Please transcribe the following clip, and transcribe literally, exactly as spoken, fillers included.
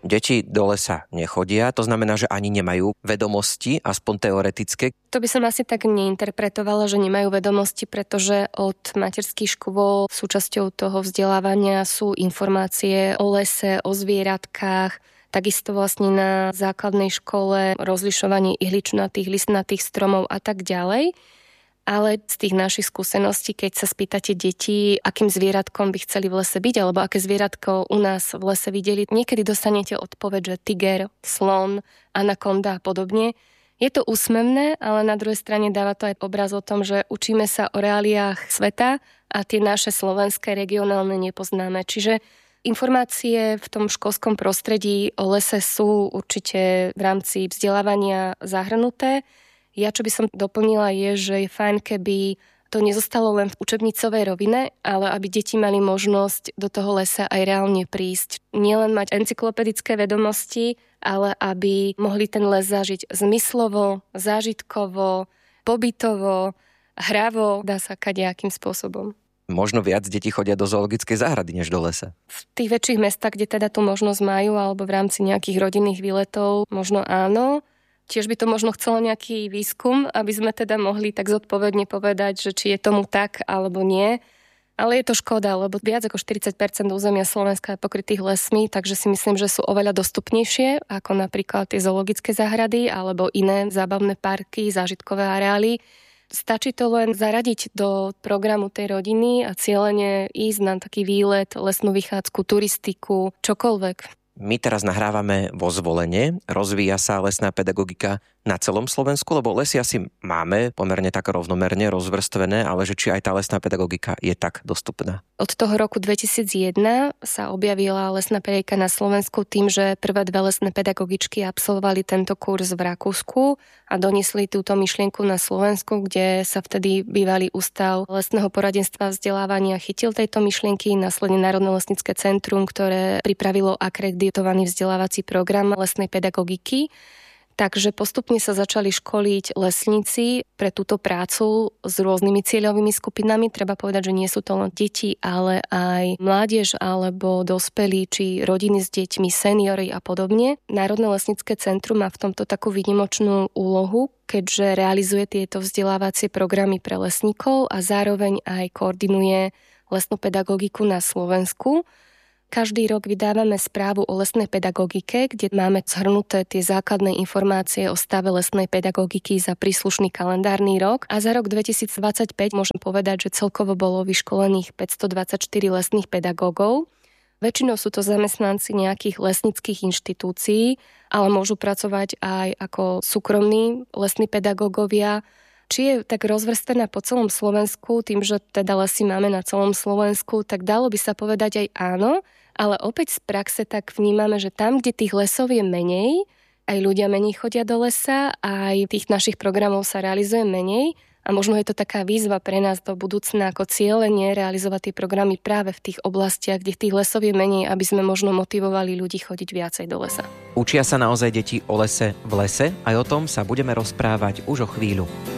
Deti do lesa nechodia, to znamená, že ani nemajú vedomosti, aspoň teoretické. To by som asi tak neinterpretovala, že nemajú vedomosti, pretože od materských škôl súčasťou toho vzdelávania sú informácie o lese, o zvieratkách, takisto vlastne na základnej škole rozlišovanie ihličnatých, listnatých stromov a tak ďalej. Ale z tých našich skúseností, keď sa spýtate detí, akým zvieratkom by chceli v lese byť, alebo aké zvieratko u nás v lese videli, niekedy dostanete odpoveď, že tiger, slon, anakonda a podobne. Je to úsmevné, ale na druhej strane dáva to aj obraz o tom, že učíme sa o reáliách sveta a tie naše slovenské regionálne nepoznáme. Čiže informácie v tom školskom prostredí o lese sú určite v rámci vzdelávania zahrnuté. Ja, čo by som doplnila, je, že je fajn, keby to nezostalo len v učebnicovej rovine, ale aby deti mali možnosť do toho lesa aj reálne prísť. Nielen mať encyklopedické vedomosti, ale aby mohli ten les zažiť zmyslovo, zážitkovo, pobytovo, hravo, dá sa kadejakým spôsobom. Možno viac detí chodia do zoologickej záhrady, než do lesa. V tých väčších mestách, kde teda tú možnosť majú, alebo v rámci nejakých rodinných výletov, možno áno. Tiež by to možno chcelo nejaký výskum, aby sme teda mohli tak zodpovedne povedať, že či je tomu tak, alebo nie. Ale je to škoda, lebo viac ako štyridsať percent územia Slovenska je pokrytých lesmi, takže si myslím, že sú oveľa dostupnejšie, ako napríklad tie zoologické záhrady alebo iné zábavné parky, zážitkové areály. Stačí to len zaradiť do programu tej rodiny a cieľene ísť na taký výlet, lesnú vychádzku, turistiku, čokoľvek. My teraz nahrávame vo Zvolene, rozvíja sa lesná pedagogika na celom Slovensku, lebo lesy asi máme pomerne tak rovnomerne rozvrstvené, ale že či aj tá lesná pedagogika je tak dostupná. Od toho roku dvetisícjeden sa objavila lesná pedagogika na Slovensku tým, že prvé dve lesné pedagogičky absolvovali tento kurz v Rakúsku a doniesli túto myšlienku na Slovensku, kde sa vtedy bývalý ústav lesného poradenstva a vzdelávania chytil tejto myšlienky, následne Národné lesnícke centrum, ktoré pripravilo akreditovaný vzdelávací program lesnej pedagogiky. Takže postupne sa začali školiť lesníci pre túto prácu s rôznymi cieľovými skupinami. Treba povedať, že nie sú to len deti, ale aj mládež alebo dospelí, či rodiny s deťmi, seniory a podobne. Národné lesnícke centrum má v tomto takú výnimočnú úlohu, keďže realizuje tieto vzdelávacie programy pre lesníkov a zároveň aj koordinuje lesnú pedagogiku na Slovensku. Každý rok vydávame správu o lesnej pedagogike, kde máme zhrnuté tie základné informácie o stave lesnej pedagogiky za príslušný kalendárny rok. A za rok dvetisícdvadsaťpäť môžem povedať, že celkovo bolo vyškolených päťstodvadsaťštyri lesných pedagógov. Väčšinou sú to zamestnanci nejakých lesníckych inštitúcií, ale môžu pracovať aj ako súkromní lesní pedagógovia. Či je tak rozvrstená po celom Slovensku, tým, že teda lesy máme na celom Slovensku, tak dalo by sa povedať aj áno, ale opäť z praxe tak vnímame, že tam, kde tých lesov je menej, aj ľudia menej chodia do lesa, aj tých našich programov sa realizuje menej a možno je to taká výzva pre nás do budúcna ako cieľenie realizovať tie programy práve v tých oblastiach, kde tých lesov je menej, aby sme možno motivovali ľudí chodiť viacej do lesa. Učia sa naozaj deti o lese v lese? Aj o tom sa budeme rozprávať už o chvíľu.